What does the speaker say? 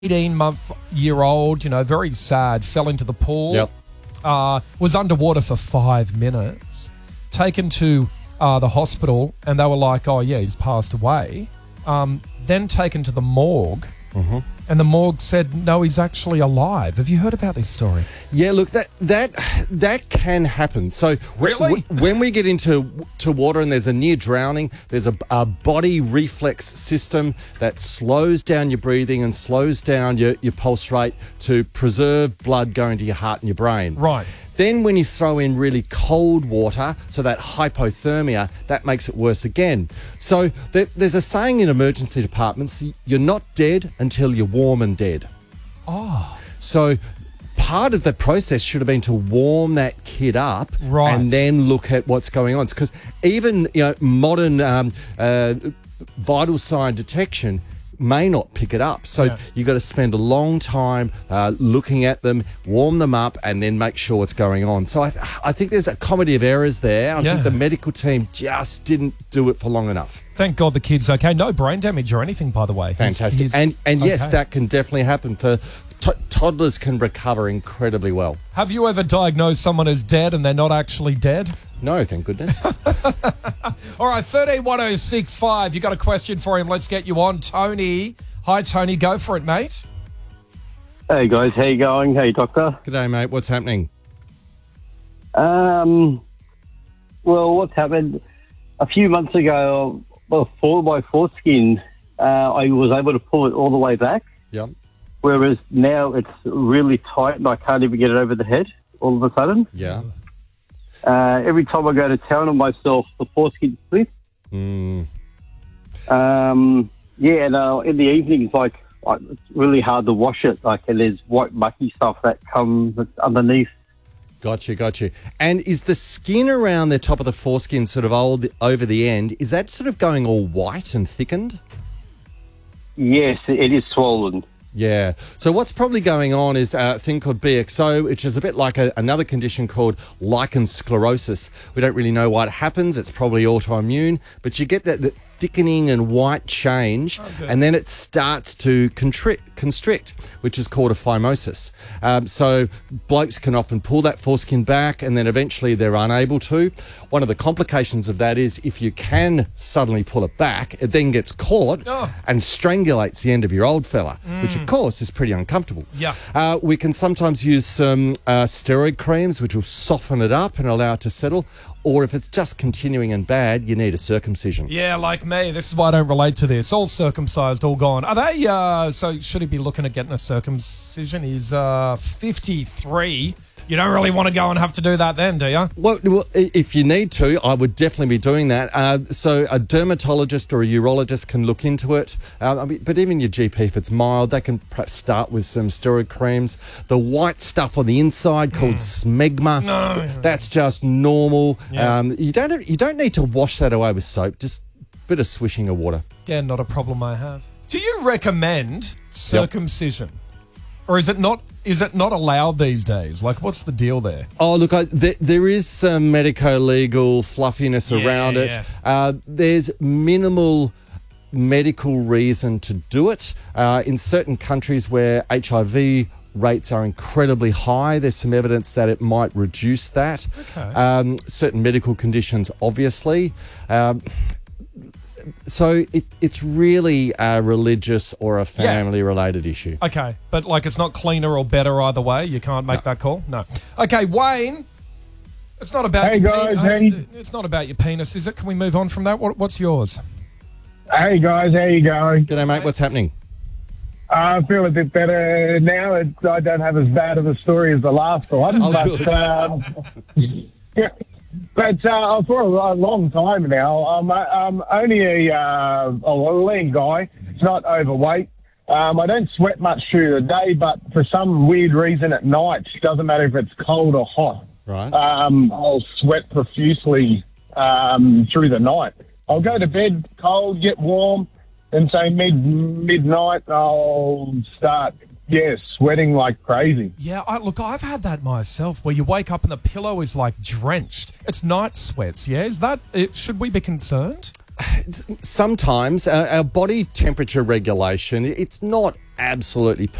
18-month-year-old, very sad, fell into the pool. Yep. Was underwater for 5 minutes. Taken to the hospital, and they were like, "Oh yeah, he's passed away." Then taken to the morgue, and the morgue said, "No, he's actually alive." Have you heard about this story? Yeah, look, that can happen. So Really? when we get into water and there's a near drowning, there's a body reflex system that slows down your breathing and slows down your pulse rate to preserve blood going to your heart and your brain. Right. Then when you throw in really cold water, so that hypothermia, that makes it worse again. So there's a saying in emergency departments, you're not dead until you're warm and dead. Oh. So part of the process should have been to warm that kid up, Right. and then look at what's going on. Because even modern vital sign detection may not pick it up. So you've got to spend a long time looking at them, warm them up, and then make sure what's going on. So I think there's a comedy of errors there. I think the medical team just didn't do it for long enough. Thank God the kid's okay. No brain damage or anything, by the way. Fantastic. And yes, that can definitely happen for toddlers can recover incredibly well. Have you ever diagnosed someone as dead and they're not actually dead? No, thank goodness. All right, 131065. You got a question for him? Let's get you on, Tony. Hi, Tony. Go for it, mate. Hey guys, how you going? Hey, doctor. G'day, mate. What's happening? Well, what's happened? A few months ago, my foreskin, I was able to pull it all the way back. Yep. Whereas now it's really tight and I can't even get it over the head all of a sudden. Yeah. Every time I go to town on myself, the foreskin splits. Mm. And in the evenings, it's really hard to wash it. And there's white mucky stuff that comes underneath. Got you. And is the skin around the top of the foreskin sort of over the end, is that sort of going all white and thickened? Yes, it is swollen. Yeah. So what's probably going on is a thing called BXO, which is a bit like another condition called lichen sclerosis. We don't really know why it happens. It's probably autoimmune, but you get that thickening and white change, and then it starts to constrict, which is called a phimosis. So blokes can often pull that foreskin back, and then eventually they're unable to. One of the complications of that is if you can suddenly pull it back, it then gets caught and strangulates the end of your old fella, which of course is pretty uncomfortable. Yeah. We can sometimes use some steroid creams, which will soften it up and allow it to settle. Or if it's just continuing and bad, you need a circumcision. Yeah, like me. This is why I don't relate to this. All circumcised, all gone. Are they, so should he be looking at getting a circumcision? He's 53. You don't really want to go and have to do that then, do you? Well, if you need to, I would definitely be doing that. So a dermatologist or a urologist can look into it. But even your GP, if it's mild, they can perhaps start with some steroid creams. The white stuff on the inside called smegma, that's just normal. Yeah. You don't need to wash that away with soap. Just a bit of swishing of water. Yeah, not a problem I have. Do you recommend circumcision? Or is it not allowed these days? Like, what's the deal there? Oh, look, there is some medico-legal fluffiness around it. There's minimal medical reason to do it. In certain countries where HIV rates are incredibly high, there's some evidence that it might reduce that. Okay. Certain medical conditions, obviously. So it's really a religious or a family-related issue. Okay, but it's not cleaner or better either way. You can't make that call? No. Okay, Wayne, it's not about your penis. It's not about your penis, is it? Can we move on from that? What's yours? Hey guys, how you going? G'day, mate. What's happening? I feel a bit better now. I don't have as bad of a story as the last one. But for a long time now, I'm only a lean guy. It's not overweight. I don't sweat much through the day, but for some weird reason at night, doesn't matter if it's cold or hot. Right. I'll sweat profusely through the night. I'll go to bed cold, get warm, and say midnight I'll start sweating like crazy. Yeah, I've had that myself, where you wake up and the pillow is drenched. It's night sweats, yeah? Is that it? Should we be concerned? Sometimes our body temperature regulation, it's not absolutely